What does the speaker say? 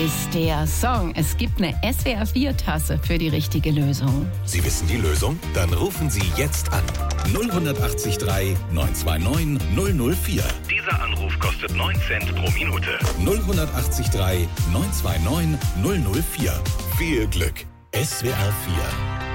ist der Song. Es gibt eine SWR4-Tasse für die richtige Lösung. Sie wissen die Lösung? Dann rufen Sie jetzt an. 0180 929 004. Dieser Anruf kostet 9 Cent pro Minute. 0180 929 004. Viel Glück. SWR4